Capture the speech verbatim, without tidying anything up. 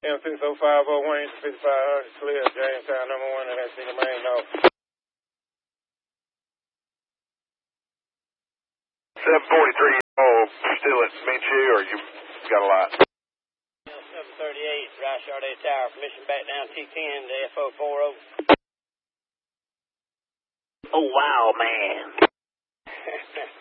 M six oh five oh one, fifty-five hundred, clear, Jamestown, number one, and that's Single Main, no. seven forty-three, oh, still at Minshew, or you got a lot? seven thirty-eight, Rice Yard eight Tower, permission back down T ten to F O four oh. Oh, wow, man.